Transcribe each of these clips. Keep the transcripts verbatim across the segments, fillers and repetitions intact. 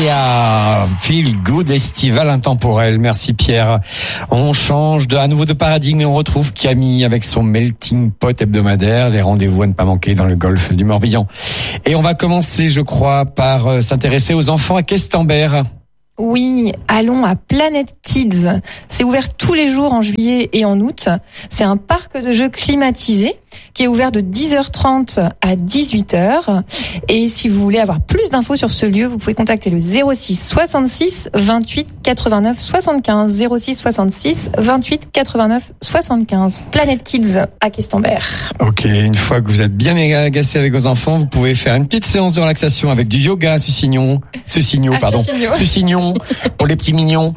Sia, Feel Good Estival Intemporel. Merci Pierre. On change de, à nouveau de paradigme et on retrouve Camille avec son melting pot hebdomadaire, les rendez-vous à ne pas manquer dans le golfe du Morbihan. Et on va commencer, je crois, par s'intéresser aux enfants à Questembert. Oui, allons à Planet Kids. C'est ouvert tous les jours en juillet et en août. C'est un parc de jeux climatisé qui est ouvert de dix heures trente à dix-huit heures. Et si vous voulez avoir plus d'infos sur ce lieu, vous pouvez contacter le zéro six soixante-six vingt-huit quatre-vingt-neuf soixante-quinze. zéro six soixante-six vingt-huit quatre-vingt-neuf soixante-quinze. Planet Kids à Questembert. Ok, une fois que vous êtes bien agacé avec vos enfants, vous pouvez faire une petite séance de relaxation avec du yoga à Sucignon. Sucignon, ah, pardon. Sucignon. Sucignon, pour les petits mignons.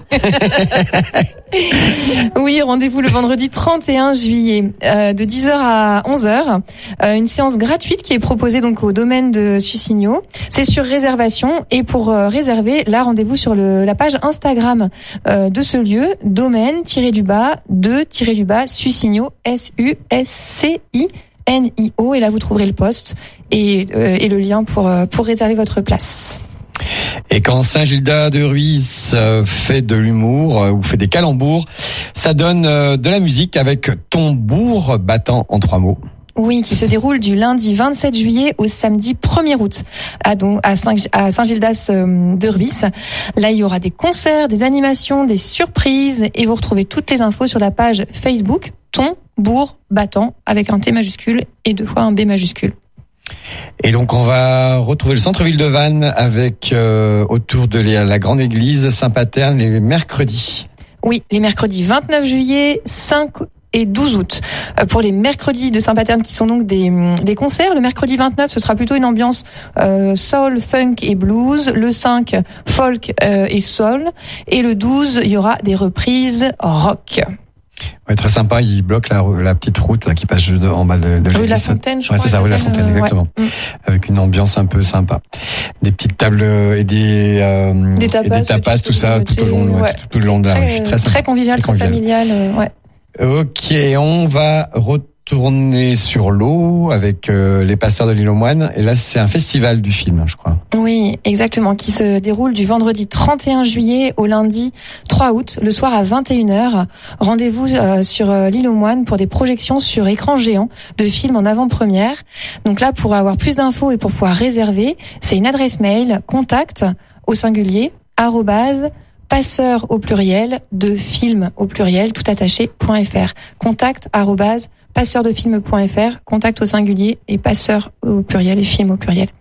Oui, rendez-vous le vendredi trente et un juillet euh, de dix heures à onze heures. Euh, une séance gratuite qui est proposée donc au domaine de Sucignon. C'est sur réservation et pour euh, réserver, là rendez-vous sur le, la page Instagram euh, de ce lieu, domaine-du-bas, deux-du-bas, Sucignon, S U S C I N I O. Et là vous trouverez le post et, euh, et le lien pour, euh, pour réserver votre place. Et quand Saint-Gildas de Ruisse fait de l'humour ou fait des calembours, ça donne de la musique avec Tambour battant en trois mots. Oui, qui se déroule du lundi vingt-sept juillet au samedi premier août à, donc, à, Saint, à Saint-Gildas de Ruisse. Là, il y aura des concerts, des animations, des surprises et vous retrouvez toutes les infos sur la page Facebook Tambour battant avec un T majuscule et deux fois un B majuscule. Et donc on va retrouver le centre-ville de Vannes avec euh, autour de la grande église Saint-Paterne les mercredis. Oui, les mercredis vingt-neuf juillet, cinq et douze août. Euh, pour les mercredis de Saint-Paterne qui sont donc des, des concerts, le mercredi vingt-neuf ce sera plutôt une ambiance euh, soul, funk et blues. Le cinq, folk euh, et soul. Et le douze, il y aura des reprises rock. Ouais, très sympa, il bloque la, la petite route là qui passe en bas de, de rue de la Fontaine, je ouais, crois. C'est ça, rue de la Fontaine, euh, exactement. Ouais. Avec une ambiance un peu sympa. Des petites tables et des, euh, des tapas, et des tapas tout ça, tout au long, ouais, tout, tout le long de la rue. Très, très convivial, très, très familial, euh, ouais. Ok, on va retourner sur l'eau avec euh, les passeurs de l'île aux Moines. Et là, c'est un festival du film, je crois. Oui, exactement, qui se déroule du vendredi trente et un juillet au lundi trois août, le soir à vingt et une heures. Rendez-vous euh, sur euh, l'île aux Moines pour des projections sur écran géant de films en avant-première. Donc là, pour avoir plus d'infos et pour pouvoir réserver, c'est une adresse mail, contact au singulier, arrobase, passeur au pluriel, de film au pluriel, tout attaché, point fr. Contact, arrobase, passeur de film point fr, contact au singulier et passeur au pluriel et film au pluriel.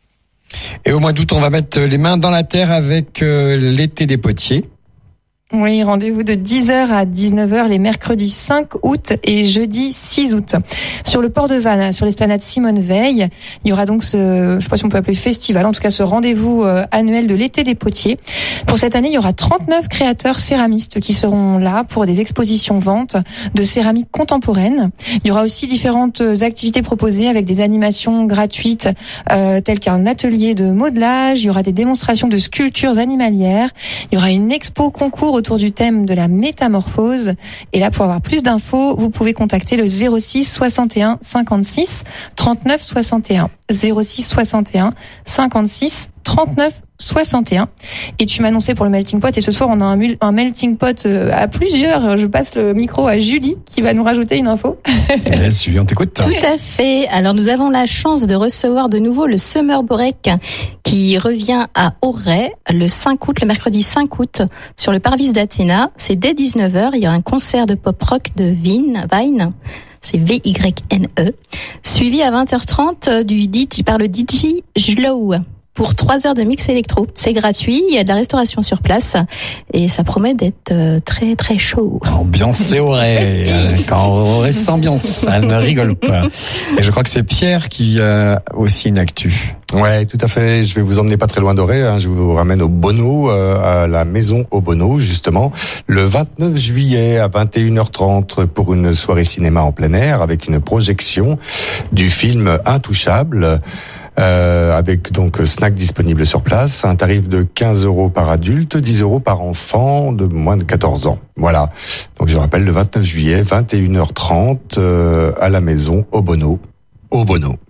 Et au mois d'août, on va mettre les mains dans la terre avec euh, l'été des potiers. Oui, rendez-vous de dix heures à dix-neuf heures les mercredis cinq août et jeudi six août. Sur le port de Vannes, sur l'esplanade Simone Veil, il y aura donc ce, je sais pas si on peut appeler festival, en tout cas ce rendez-vous euh, annuel de l'été des potiers. Pour cette année, il y aura trente-neuf créateurs céramistes qui seront là pour des expositions ventes de céramique contemporaine. Il y aura aussi différentes activités proposées avec des animations gratuites euh, telles qu'un atelier de modelage, il y aura des démonstrations de sculptures animalières, il y aura une expo concours autour du thème de la métamorphose. Et là, pour avoir plus d'infos, vous pouvez contacter le zéro six soixante et un cinquante-six trente-neuf soixante et un. zéro six soixante et un cinquante-six trente-neuf soixante et un. Et tu m'annonçais pour le melting pot, et ce soir on a un, un melting pot à plusieurs. Je passe le micro à Julie qui va nous rajouter une info. Yes, Julie, on t'écoute. Tout à fait. Alors nous avons la chance de recevoir de nouveau le Summer Break qui revient à Auray le cinq août, le mercredi cinq août, sur le parvis d'Athéna. C'est dès dix-neuf heures. Il y a un concert de pop rock de Vine, Vine. C'est V Y N E. Suivi à vingt heures trente du D J, par le D J Jlow. Pour trois heures de mix électro. C'est gratuit, il y a de la restauration sur place et ça promet d'être euh, très très chaud. Ambiance et Auray. Quand Auray s'ambiance, ça ne rigole pas. Et je crois que c'est Pierre qui a aussi une actu. Ouais, tout à fait. Je vais vous emmener pas très loin d'Auray. Hein. Je vous ramène au Bonneau, euh, à la maison au Bonneau, justement, le vingt-neuf juillet à vingt et une heures trente pour une soirée cinéma en plein air avec une projection du film Intouchable. Euh, avec donc snack disponible sur place, un tarif de quinze euros par adulte, dix euros par enfant de moins de quatorze ans. Voilà. Donc je rappelle, le vingt-neuf juillet, vingt et une heures trente, euh, à la maison au Bonneau. Au Bonneau.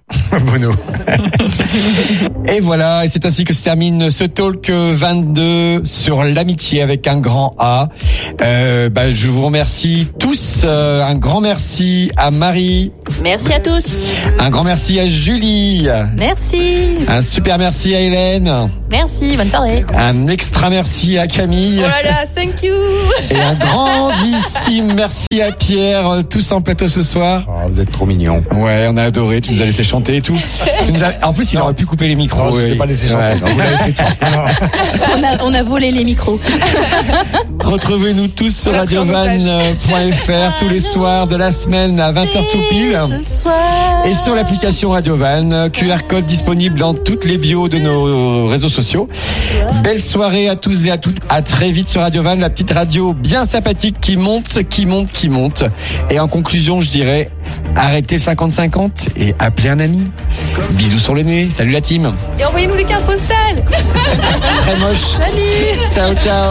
Bono. Et voilà, et c'est ainsi que se termine ce talk vingt-deux sur l'amitié avec un grand A. Euh, bah, je vous remercie tous. Euh, un grand merci à Marie. Merci à tous. Un grand merci à Julie. Merci. Un super merci à Hélène. Merci, bonne soirée. Un extra merci à Camille. Oh là là, thank you. Et un grandissime merci à Pierre, tous en plateau ce soir. Oh, vous êtes trop mignons. Ouais, on a adoré, tu nous as laissé chanter et tout. Tu nous as... En plus, il Non. aurait pu couper les micros. Non, je ne oui. vous ai pas laissé chanter. Ouais. Non, vous l'avez pris de force. Non, non. On a, on a volé les micros. Retrouvez-nous tous sur On l'a pris en radiovan point f r tous les soirs de la semaine à vingt heures tout pile. Ce soir. Et sur l'application Radiovan, Q R code disponible dans toutes les bios de nos réseaux sociaux. Belle soirée à tous et à toutes. À très vite sur Radiovan, la petite radio bien sympathique qui monte, qui monte, qui monte. Et en conclusion, je dirais, arrêtez le cinquante cinquante et appelez un ami. Bisous sur le nez. Salut la team. Et envoyez-nous des cartes postales. Très moche. Salut. Ciao, ciao.